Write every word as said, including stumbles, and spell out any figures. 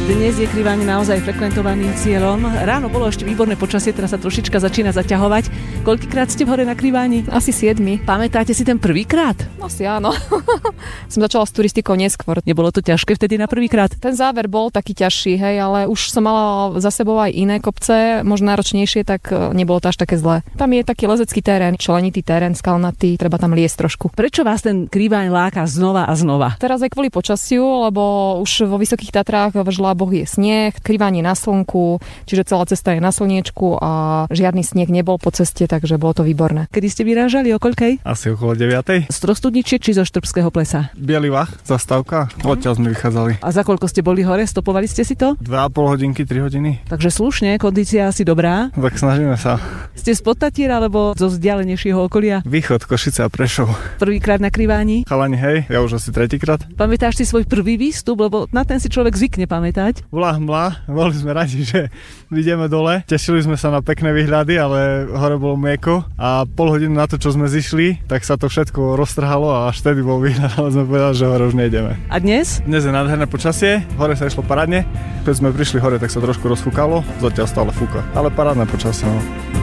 Dnes je Kriváň naozaj frekventovaným cieľom. Ráno bolo ešte výborné počasie, teraz sa trošička začína zaťahovať. Koľkýkrát ste v hore na Kriváni? Asi siedmi. Pamätáte si ten prvýkrát? Asi áno. Som začala s turistikou neskôr. Nebolo to ťažké vtedy na prvýkrát? Ten záver bol taký ťažší, hej, ale už som mala za sebou aj iné kopce, možno náročnejšie, tak nebolo to až také zlé. Tam je taký lezecký terén, členitý terén, skalnatý, treba tam liesť trošku. Prečo vás ten Kriváň láka znova a znova? Teraz aj kvôli počasiu, lebo už vo Vysokých Tatrách v Žláboch je sneh, Kriváň je na slnku, čiže celá cesta je na slniečku a žiadny sneh nebol po ceste, takže bolo to výborné. Kedy ste vyrážali, o koľkej? Asi okolo deviatej. Z Trostudničiek či zo Štrbského plesa? Bielý Vach, zastávka, odtiaľ sme vychádzali. A za koľko ste boli hore? Stopovali ste si to? Dve a pol hodinky, tri hodiny. Takže slušne, kondícia asi dobrá. Tak snažíme sa. Ste z Podtatiera alebo zo vzdialenejšieho okolia? Východ, Košice a Prešov. Prvýkrát na Kriváni? Chalani, hej, ja už asi tretíkrát. Pamätáš si svoj prvý výstup, lebo na ten si človek zvykne pamätať? Bola hmla, boli sme radi, že ideme dole. Tešili sme sa na pekné výhľady, ale hore bolo mlieko a pol hodinu na to, čo sme zišli, tak sa to všetko roztrhalo a až vtedy bol výhľad, ale sme povedali, že hore už nejdeme. A dnes? Dnes je nádherné počasie, hore sa išlo parádne. Keď sme prišli hore, tak sa trošku rozfúkalo, zatiaľ stále fúka, ale parádne počasie. No.